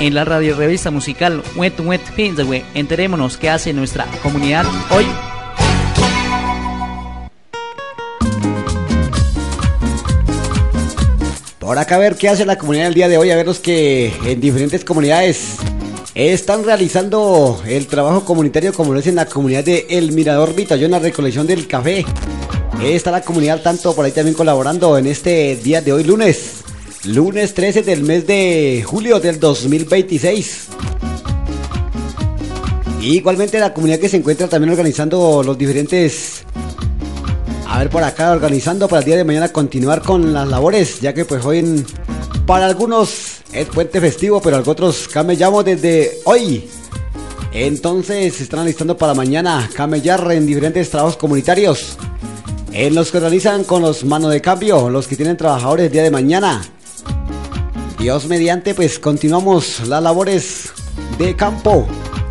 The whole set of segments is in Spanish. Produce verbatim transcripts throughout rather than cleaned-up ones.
en la radio revista musical Wet Wet Finzagüe. Enterémonos qué hace nuestra comunidad hoy. Por acá a ver qué hace la comunidad el día de hoy, a ver los que en diferentes comunidades están realizando el trabajo comunitario, como lo es en la comunidad de El Mirador Vitallón, la recolección del café. Está la comunidad al tanto por ahí también colaborando en este día de hoy, lunes. Lunes trece del mes de julio del dos mil veintiséis. Igualmente la comunidad que se encuentra también organizando los diferentes... A ver por acá, organizando para el día de mañana continuar con las labores, ya que pues hoy en, para algunos es puente festivo, pero otros camellamos desde hoy. Entonces se están alistando para mañana camellar en diferentes trabajos comunitarios, en los que realizan con los manos de cambio, los que tienen trabajadores el día de mañana. Dios mediante, pues continuamos las labores de campo.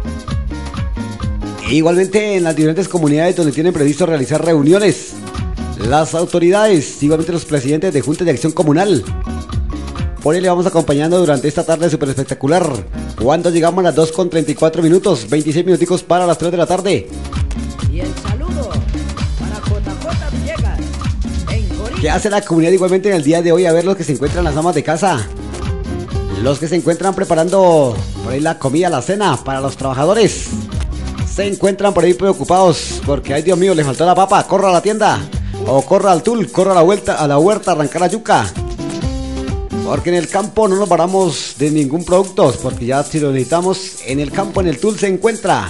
E igualmente en las diferentes comunidades donde tienen previsto realizar reuniones, las autoridades, igualmente los presidentes de juntas de acción comunal. Por ahí le vamos acompañando durante esta tarde súper espectacular. Cuando llegamos a las dos con treinta y cuatro minutos, veintiséis minuticos para las tres de la tarde. Y el saludo para J J Villegas en Corina. ¿Qué hace la comunidad igualmente en el día de hoy? A ver los que se encuentran las amas de casa, los que se encuentran preparando por ahí la comida, la cena para los trabajadores. Se encuentran por ahí preocupados porque, ay Dios mío, le faltó la papa, corra a la tienda. O corra al tul, corra a la vuelta, a la huerta, a arrancar la yuca. Porque en el campo no nos paramos de ningún producto, porque ya si lo necesitamos, en el campo, en el tul se encuentra.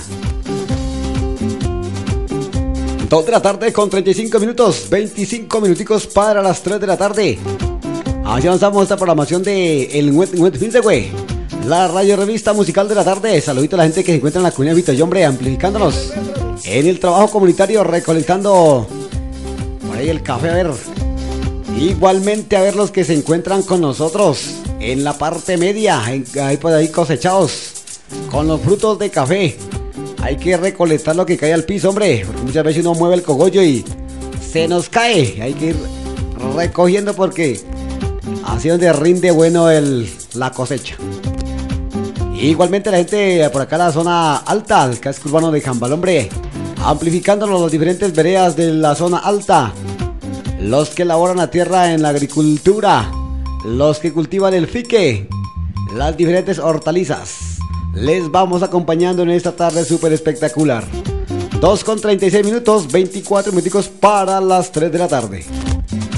dos de la tarde con treinta y cinco minutos, veinticinco minuticos para las tres de la tarde. Así avanzamos esta programación de El Wet Wet Finzagüe, la radio revista musical de la tarde. Saludito a la gente que se encuentra en la comunidad de Vitallón, hombre, amplificándonos en el trabajo comunitario, recolectando por ahí el café, a ver. Igualmente a ver los que se encuentran con nosotros en la parte media, en, ahí por ahí cosechados con los frutos de café. Hay que recolectar lo que cae al piso, hombre, porque muchas veces uno mueve el cogollo y se nos cae. Hay que ir recogiendo porque así es donde rinde bueno el, la cosecha. Igualmente la gente por acá en la zona alta, el casco urbano de Jambal, hombre, amplificándolo las diferentes veredas de la zona alta. Los que laboran la tierra en la agricultura, los que cultivan el fique, las diferentes hortalizas. Les vamos acompañando en esta tarde súper espectacular. dos con treinta y seis minutos, veinticuatro minuticos para las tres de la tarde.